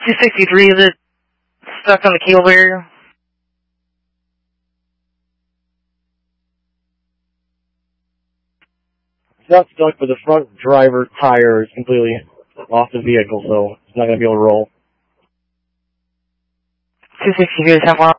263, is it stuck on the keel barrier? It's not stuck, but the front driver tire is completely off the vehicle, so it's not going to be able to roll. 263, 10 mile.